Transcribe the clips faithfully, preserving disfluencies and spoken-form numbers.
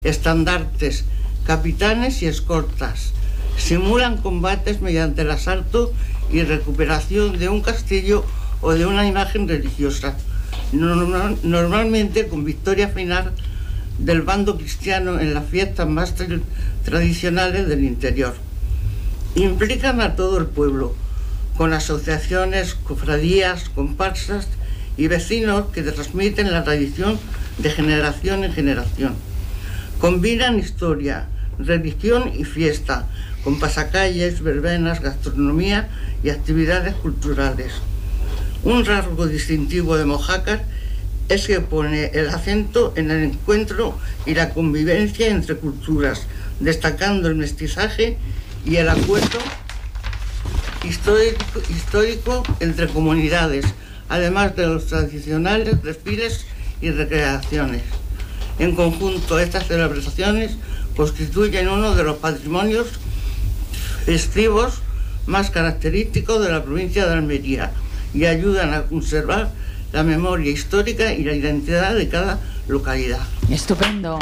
estandartes, capitanes y escoltas. Simulan combates mediante el asalto y recuperación de un castillo o de una imagen religiosa, normal, normalmente con victoria final del bando cristiano en las fiestas más tra- tradicionales del interior. Implican a todo el pueblo, con asociaciones, cofradías, comparsas y vecinos que transmiten la tradición de generación en generación. Combinan historia, religión y fiesta, con pasacalles, verbenas, gastronomía y actividades culturales. Un rasgo distintivo de Mojácar es que pone el acento en el encuentro y la convivencia entre culturas, destacando el mestizaje y el acuerdo histórico, histórico entre comunidades, además de los tradicionales desfiles y recreaciones. En conjunto, estas celebraciones constituyen uno de los patrimonios festivos más característicos de la provincia de Almería y ayudan a conservar la memoria histórica y la identidad de cada localidad. Estupendo.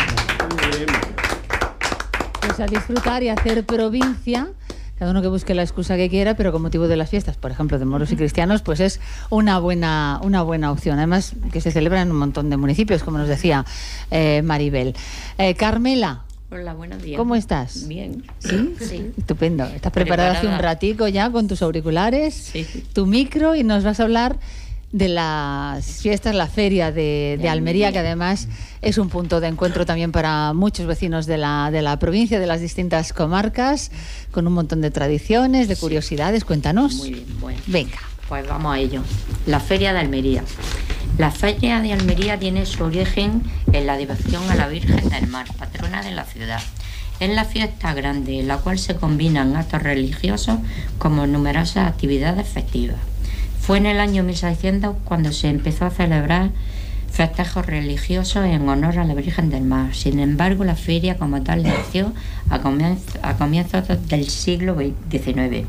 Pues a disfrutar y hacer provincia, cada uno que busque la excusa que quiera, pero con motivo de las fiestas, por ejemplo, de moros y cristianos, pues es una buena, una buena opción. Además, que se celebra en un montón de municipios, como nos decía eh, Maribel. Eh, Carmela. Hola, buenos días. ¿Cómo estás? Bien. ¿Sí? Sí. Estupendo. ¿Estás preparada, preparada hace un ratico ya con tus auriculares, sí, tu micro, y nos vas a hablar de las fiestas, la feria de, de Almería, que además es un punto de encuentro también para muchos vecinos de la, de la provincia, de las distintas comarcas, con un montón de tradiciones, de curiosidades? Cuéntanos. Muy bien, bueno. Venga. Pues vamos a ello. La feria de Almería. La feria de Almería tiene su origen en la devoción a la Virgen del Mar, patrona de la ciudad. Es la fiesta grande en la cual se combinan actos religiosos como numerosas actividades festivas. Fue en el año mil seiscientos cuando se empezó a celebrar festejos religiosos en honor a la Virgen del Mar. Sin embargo, la feria como tal nació a comienzos, a comienzos del siglo diecinueve.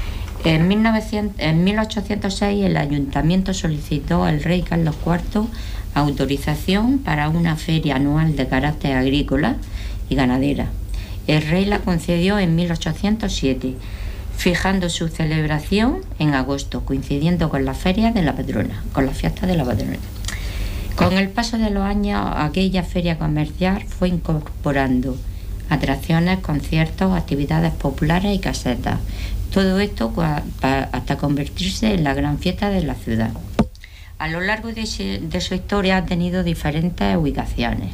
En, mil novecientos, en mil ochocientos seis el ayuntamiento solicitó al rey Carlos cuarto autorización para una feria anual de carácter agrícola y ganadera. El rey la concedió en mil ochocientos siete, fijando su celebración en agosto, coincidiendo con la feria de la patrona, con la fiesta de la patrona. Con el paso de los años, aquella feria comercial fue incorporando atracciones, conciertos, actividades populares y casetas. Todo esto hasta convertirse en la gran fiesta de la ciudad. A lo largo de, ese, de su historia ha tenido diferentes ubicaciones.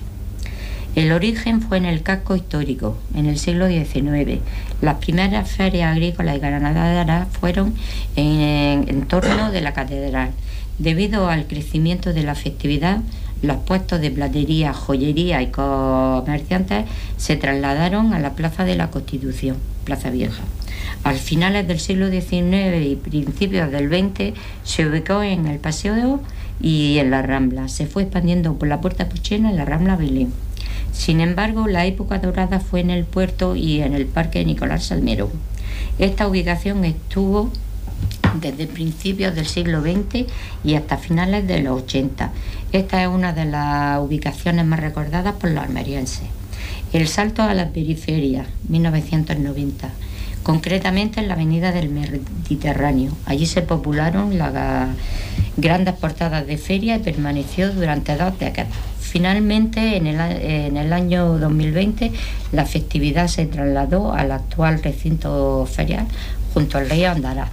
El origen fue en el casco histórico, en el siglo diecinueve. Las primeras ferias agrícolas y ganaderas fueron en, en, en torno de la catedral. Debido al crecimiento de la festividad, los puestos de platería, joyería y comerciantes se trasladaron a la Plaza de la Constitución, Plaza Vieja. Al finales del siglo diecinueve y principios del veinte se ubicó en el Paseo y en la Rambla. Se fue expandiendo por la Puerta Puchena en la Rambla Belén. Sin embargo, la época dorada fue en el puerto y en el Parque Nicolás Salmerón. Esta ubicación estuvo desde principios del siglo veinte y hasta finales de los ochenta. Esta es una de las ubicaciones más recordadas por los almerienses. El salto a la periferia, mil novecientos noventa, concretamente en la avenida del Mediterráneo. Allí se popularon las grandes portadas de feria y permaneció durante dos décadas. Finalmente, en el, en el año dos mil veinte, la festividad se trasladó al actual recinto ferial junto al río Andará.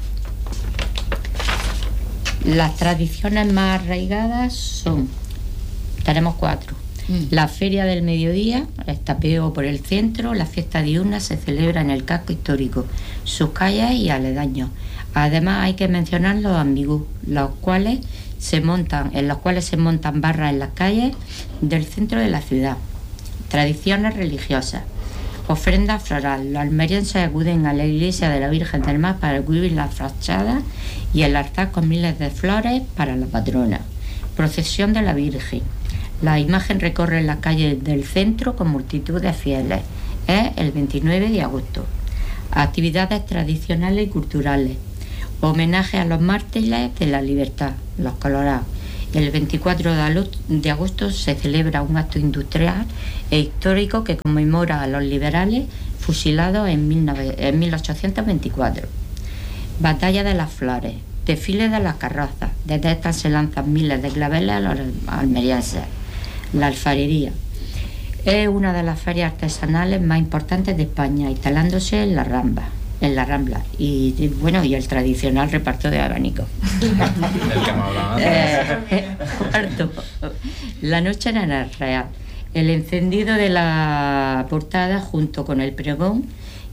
Las tradiciones más arraigadas son, tenemos cuatro. Mm. La Feria del Mediodía, el tapeo por el centro, la fiesta diurna se celebra en el casco histórico, sus calles y aledaños. Además hay que mencionar los ambigus, los cuales se montan, en los cuales se montan barras en las calles del centro de la ciudad. Tradiciones religiosas. Ofrenda floral. Los almerienses acuden a la iglesia de la Virgen del Mar para recibir las fachadas y el altar con miles de flores para la patrona. Procesión de la Virgen. La imagen recorre las calles del centro con multitud de fieles. Es el veintinueve de agosto. Actividades tradicionales y culturales. Homenaje a los mártires de la libertad, los colorados. El veinticuatro de agosto se celebra un acto industrial e histórico que conmemora a los liberales fusilados en mil ochocientos veinticuatro. Batalla de las Flores, desfile de las carrozas. Desde estas se lanzan miles de claveles a los almerienses. La alfarería es una de las ferias artesanales más importantes de España, instalándose en la Rambla, en la Rambla y, y bueno, y el tradicional reparto de abanicos. eh, cuarto, la noche en el Real, el encendido de la portada junto con el pregón,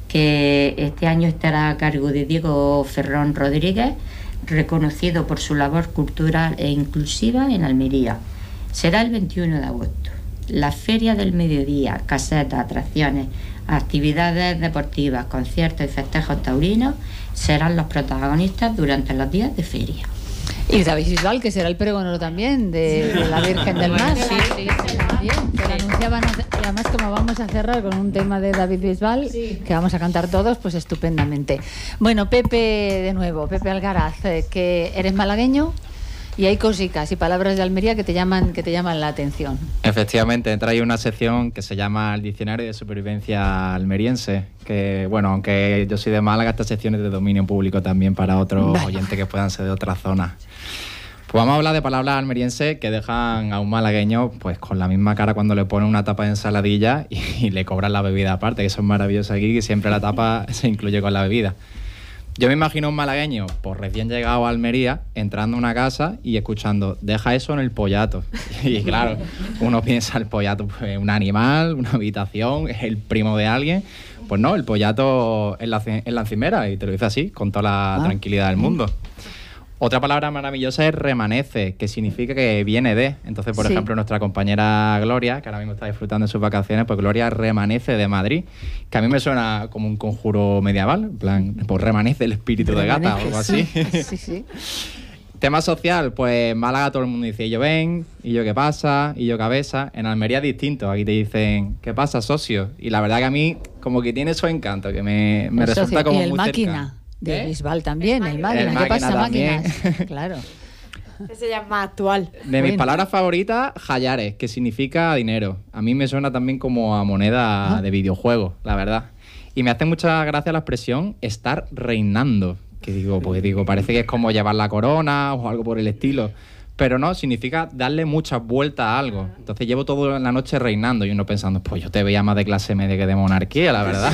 que este año estará a cargo de Diego Ferrón Rodríguez, reconocido por su labor cultural e inclusiva en Almería. Será el veintiuno de agosto. La Feria del Mediodía, casetas, atracciones, actividades deportivas, conciertos y festejos taurinos serán los protagonistas durante los días de feria. Y David Bisbal, que será el pregonero también de, de la Virgen del Mar. Sí, sí, sí. También, que lo anunciaban. Y además, como vamos a cerrar con un tema de David Bisbal, sí, que vamos a cantar todos, pues estupendamente. Bueno, Pepe, de nuevo, Pepe Algaraz, que eres malagueño. Y hay cositas y palabras de Almería que te llaman que te llaman la atención. Efectivamente, trae una sección que se llama el Diccionario de Supervivencia Almeriense, que, bueno, aunque yo soy de Málaga, esta sección es de dominio público también para otros bueno. oyentes que puedan ser de otras zonas. Pues vamos a hablar de palabras almerienses que dejan a un malagueño pues con la misma cara cuando le ponen una tapa de ensaladilla y, y le cobran la bebida aparte, que son maravillosas aquí, que siempre la tapa se incluye con la bebida. Yo me imagino un malagueño, pues recién llegado a Almería, entrando a una casa y escuchando, deja eso en el pollato. Y claro, uno piensa el pollato, pues un animal, una habitación, es el primo de alguien. Pues no, el pollato es la, es la encimera y te lo dice así, con toda la ah. tranquilidad del mundo. Otra palabra maravillosa es remanece, que significa que viene de. Entonces, por sí. ejemplo, nuestra compañera Gloria, que ahora mismo está disfrutando de sus vacaciones, pues Gloria remanece de Madrid, que a mí me suena como un conjuro medieval, en plan, pues remanece el espíritu remanece, de gata o algo así. Sí, sí. Tema social, pues Málaga todo el mundo dice, y yo ven, y yo qué pasa, y yo cabeza. En Almería es distinto, aquí te dicen, ¿qué pasa, socio? Y la verdad que a mí como que tiene su encanto, que me, me resulta socio. como y el muy máquina. cercano. De Bisbal también, el máquina. El ¿Qué máquina pasa, también. máquinas? Claro. Ese ya es más actual. De bueno. mis palabras favoritas, jayares, que significa dinero. A mí me suena también como a moneda ¿Ah? de videojuego, la verdad. Y me hace mucha gracia la expresión estar reinando. Que digo, pues digo, parece que es como llevar la corona o algo por el estilo. Pero no, significa darle muchas vueltas a algo. Entonces llevo toda la noche reinando y uno pensando, pues yo te veía más de clase media que de monarquía, la verdad.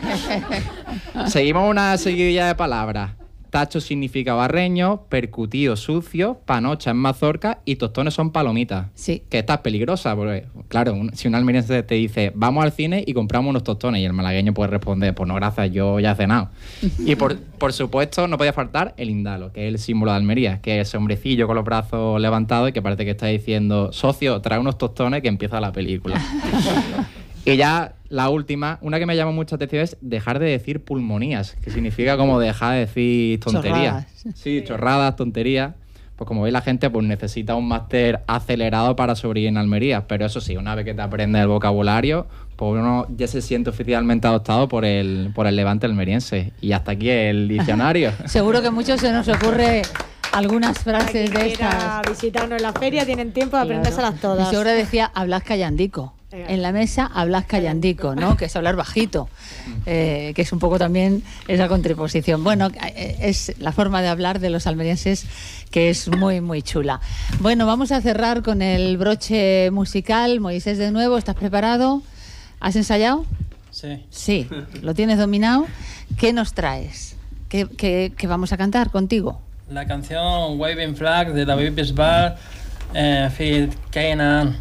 Sí. Seguimos una seguidilla de palabras. Tacho significa barreño, percutido sucio, panocha es mazorca y tostones son palomitas. Sí. Que esta es peligrosa, porque, claro, un, si un almeriense te dice, vamos al cine y compramos unos tostones, y el malagueño puede responder, pues no, gracias, yo ya he cenado. Y por, por supuesto, no podía faltar el indalo, que es el símbolo de Almería, que es ese hombrecillo con los brazos levantados y que parece que está diciendo, socio, trae unos tostones que empieza la película. Y ya la última, una que me llama mucha atención es dejar de decir pulmonías, que significa como dejar de decir tonterías. Chorradas. Sí, chorradas, tonterías. Pues como veis, la gente pues necesita un máster acelerado para sobrevivir en Almería. Pero eso sí, una vez que te aprendes el vocabulario, pues uno ya se siente oficialmente adoptado por el, por el levante almeriense. Y hasta aquí el diccionario. Seguro que a muchos se nos ocurre algunas frases de estas. Visitarnos en la feria, tienen tiempo de claro. aprendérselas todas. Y seguro decía, hablas callandico. En la mesa hablas callandico, ¿no? Que es hablar bajito, eh, que es un poco también esa contraposición. Bueno, es la forma de hablar de los almerienses que es muy, muy chula. Bueno, vamos a cerrar con el broche musical. Moisés, de nuevo, ¿estás preparado? ¿Has ensayado? Sí. Sí, lo tienes dominado. ¿Qué nos traes? ¿Qué, qué, qué vamos a cantar contigo? La canción Waving Flag de David Bisbal, eh, Phil Keynan.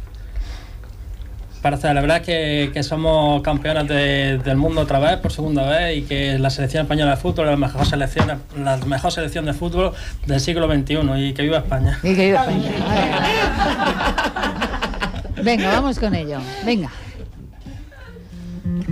Para celebrar que, que somos campeones de, del mundo otra vez, por segunda vez, y que la selección española de fútbol es la mejor selección, la mejor selección de fútbol del siglo veintiuno, y que viva España. Y que viva España. Venga, vamos con ello. Venga.